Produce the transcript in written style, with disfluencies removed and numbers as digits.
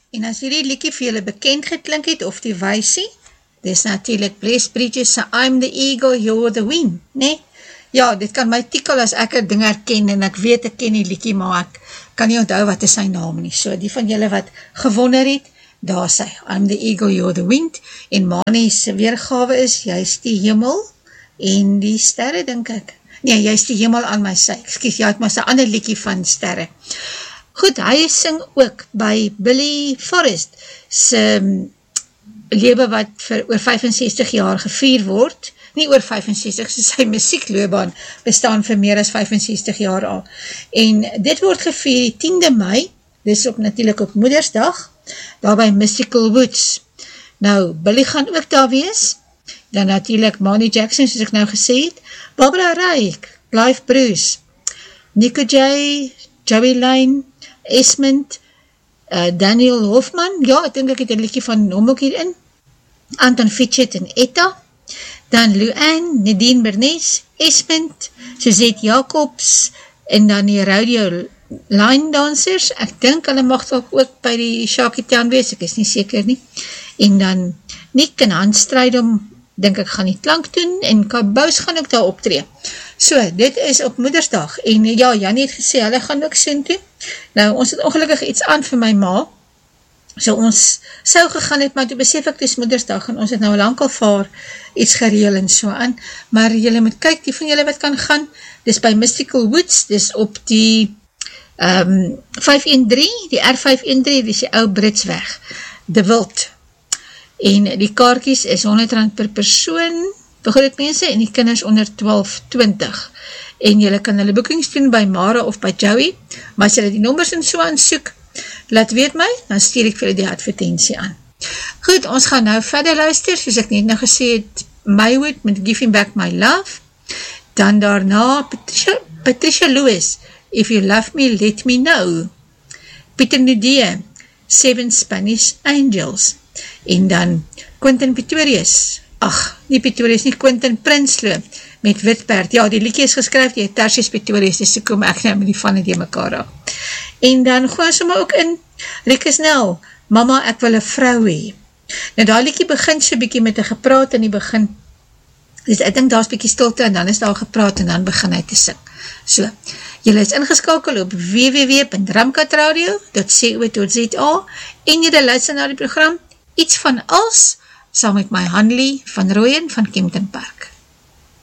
En as hierdie liedjie vir julle bekend geklink het, of die wysie, dis natuurlik Bless Bridges se I'm the Eagle, You're the Wind, nee? Ja, dit kan my tikkel as ek 'n ding herken, en ek weet ek ken die liedjie, maar ek kan nie onthou wat is sy naam nie. So die van julle wat gewonder het, daar sy, I'm the Eagle, You're the Wind, en Manie se weergawe is, jy is die hemel, en die sterre, dink ek. Nee, jy is die hemel aan my sy. Ekskuus, jy het maar sy ander liedjie van sterre. Goed, hy sing ook by Billy Forrest se lewe wat vir oor 65 jaar gevier word, nie oor 65, so sy musiekloopbaan bestaan vir meer as 65 jaar al. En dit word gevier die 10de Mei, dis ook natuurlijk op Moedersdag, daar by Mystical Woods. Nou, Billy gaan ook daar wees, dan natuurlijk Manie Jackson, soos ek nou gesê het, Barbara Raick, Clive Bruce, Nico J, Joey Lane, Esmond, Daniel Hofman, ja, ek dink ek het een liedjie van hom ook hierin, Anton Fitchett en Etta, dan Luann, Nadine Bernes, Esmond, Suzette Jacobs, en dan die radio line dancers, ek dink hulle mag ook by die Shaky Town wees, ek is nie seker nie, en dan Nick en Hans Strydom, dink ek gaan die klank doen, en Kabous gaan ook daar optree. So, dit is op Moedersdag, en ja, Jannie het gesê, hulle gaan ook soon toe. Nou, ons het ongelukkig iets aan vir my ma, so ons sou gegaan het, maar toe besef ek dis Moedersdag, en ons het nou lang al vaar iets gereel en so aan, maar julle moet kyk, die van julle wat kan gaan, dis by Mystical Woods, dis op die 513, die R513, dis die ou Britsweg, De Wild, en die kaartjies is R100 per persoon, begroot mense, en die kinders onder 12-20, en julle kan hulle boekings doen by Mara of by Joey, maar as julle die nommers en so aan soek, laat weet my, dan stuur ek vir julle die advertentie aan. Goed, ons gaan nou verder luister, soos ek net nou gesê het, Maywood met Give Him Back My Love, dan daarna Patricia Lewis, If You Love Me, Let Me Know, Pieter Nudee, Seven Spanish Angels, en dan Quentin Pretorius, nie Pretorius nie, Quentin Prinsloo, met Witperd, ja, die liedjie is geskryf, die Tertius Pretorius, dus so kom ek nou met die van die mekaar af. En dan gewoon sommer ook in Rieke Snell, Mama, ek wil 'n vrou hê. Nou, die liedjie begin so bykie met 'n gepraat in die begin, dus ek dink daar is bykie stilte, en dan is daar gepraat, en dan begin hy te sing. So, julle is ingeskakel op www.ramkatradio.co.za en julle luister na die program Iets van Als, saam met my Hanlie van Rooyen van Kempton Park.